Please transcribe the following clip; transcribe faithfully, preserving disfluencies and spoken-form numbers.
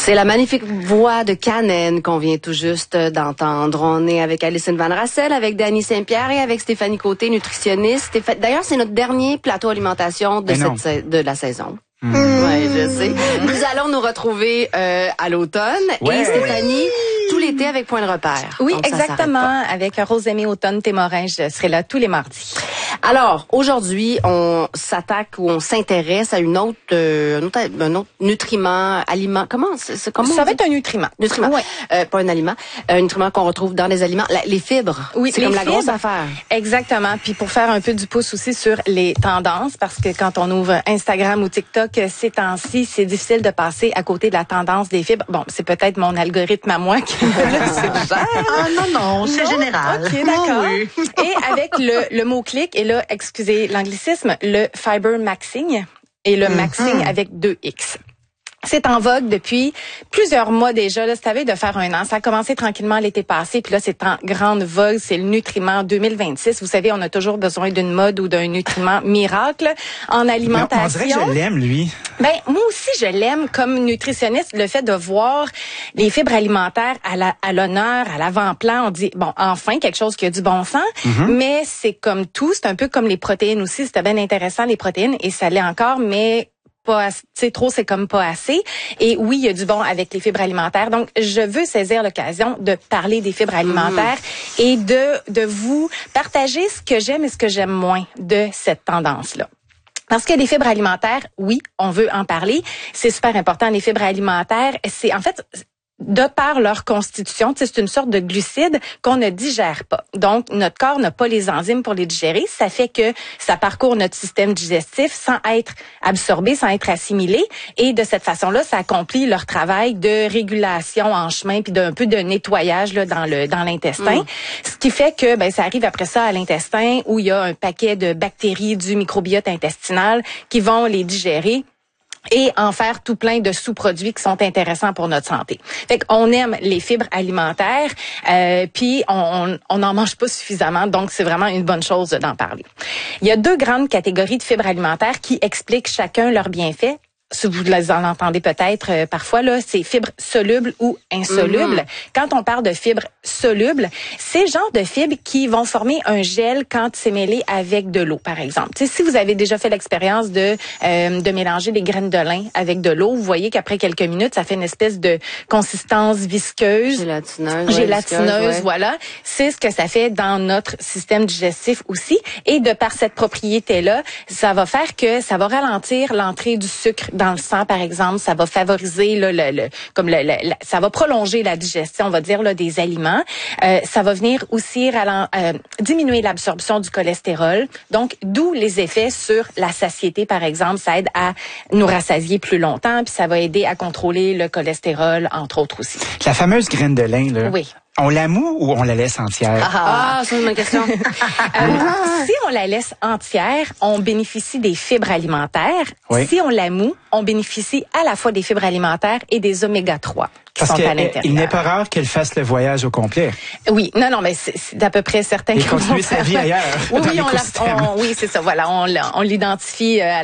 C'est la magnifique voix de Canen qu'on vient tout juste d'entendre. On est avec Alison Van Rassel, avec Dany Saint-Pierre et avec Stéphanie Côté, nutritionniste. D'ailleurs, c'est notre dernier plateau alimentation de, cette, de la saison. Mmh. Ouais, je sais. Nous allons nous retrouver euh, à l'automne. Ouais. Et Stéphanie, tout l'été avec Point de repère. Oui, donc, exactement. Avec Rosemée Automne-Témorin, je serai là tous les mardis. Alors, aujourd'hui, on s'attaque ou on s'intéresse à une autre, euh, un autre, un autre nutriment, aliment. Comment, c'est, comment ça va être un nutriment. Nutriment. Ouais. Euh, pas un aliment. Un nutriment qu'on retrouve dans les aliments. La, les fibres. Oui, c'est les comme fibres, la grosse affaire. Exactement. Puis pour faire un peu du pouce aussi sur les tendances, parce que quand on ouvre Instagram ou TikTok ces temps-ci, c'est difficile de passer à côté de la tendance des fibres. Bon, c'est peut-être mon algorithme à moi qui me le suggère. Ah non, non, c'est général. OK, d'accord. Oh, oui. Et avec le, le mot-clic, et là, excusez l'anglicisme, le fiber maxing et le mm-hmm. maxing avec deux X. C'est en vogue depuis plusieurs mois déjà. Là, c'était de faire un an. Ça a commencé tranquillement l'été passé, puis là, c'est en grande vogue. C'est le nutriment deux mille vingt-six. Vous savez, on a toujours besoin d'une mode ou d'un nutriment miracle en alimentation. Mais on dirait que je l'aime, lui. Ben, moi aussi, je l'aime comme nutritionniste. Le fait de voir les fibres alimentaires à, la, à l'honneur, à l'avant-plan, on dit, bon, enfin, quelque chose qui a du bon sens. Mm-hmm. Mais c'est comme tout. C'est un peu comme les protéines aussi. C'était bien intéressant, les protéines, et ça l'est encore, mais pas assez, tu sais, trop, c'est comme pas assez. Et oui, il y a du bon avec les fibres alimentaires. Donc, je veux saisir l'occasion de parler des fibres alimentaires mmh. et de, de vous partager ce que j'aime et ce que j'aime moins de cette tendance-là. Parce que les fibres alimentaires, oui, on veut en parler. C'est super important. Les fibres alimentaires, c'est, en fait, de par leur constitution, c'est une sorte de glucides qu'on ne digère pas. Donc, notre corps n'a pas les enzymes pour les digérer. Ça fait que ça parcourt notre système digestif sans être absorbé, sans être assimilé. Et de cette façon-là, ça accomplit leur travail de régulation en chemin puis d'un peu de nettoyage là, dans le dans l'intestin. Mmh. Ce qui fait que ben ça arrive après ça à l'intestin où il y a un paquet de bactéries du microbiote intestinal qui vont les digérer et en faire tout plein de sous-produits qui sont intéressants pour notre santé. Fait qu'on aime les fibres alimentaires, euh, puis on n'en mange pas suffisamment, donc c'est vraiment une bonne chose d'en parler. Il y a deux grandes catégories de fibres alimentaires qui expliquent chacun leurs bienfaits. Si vous en entendez peut-être euh, parfois, là, c'est fibres solubles ou insolubles. Mm-hmm. Quand on parle de fibres solubles, c'est le genre de fibres qui vont former un gel quand c'est mêlé avec de l'eau, par exemple. T'sais, si vous avez déjà fait l'expérience de euh, de mélanger des graines de lin avec de l'eau, vous voyez qu'après quelques minutes, ça fait une espèce de consistance visqueuse. Gélatineuse. Gélatineuse, ouais, visqueuse, ouais. Voilà. C'est ce que ça fait dans notre système digestif aussi. Et de par cette propriété-là, ça va faire que ça va ralentir l'entrée du sucre dans le sang, par exemple, ça va favoriser là, le, le, comme le, le, le, ça va prolonger la digestion, on va dire là, des aliments. Euh, ça va venir aussi ralent, euh, diminuer l'absorption du cholestérol. Donc, d'où les effets sur la satiété, par exemple. Ça aide à nous rassasier plus longtemps, puis ça va aider à contrôler le cholestérol, entre autres aussi. La fameuse graine de lin, là. Oui. On la moue ou on la laisse entière? Ah, ah c'est une bonne question. euh, si on la laisse entière, on bénéficie des fibres alimentaires. Oui. Si on la moue, on bénéficie à la fois des fibres alimentaires et des oméga trois qui Parce sont que à l'intérieur. Il n'est pas rare qu'elle fasse le voyage au complet. Oui, non, non, mais c'est, c'est d'à peu près certain. Et continuer sa vie ailleurs. Oui, oui, on la, on, oui, c'est ça. Voilà, on, on l'identifie. Euh,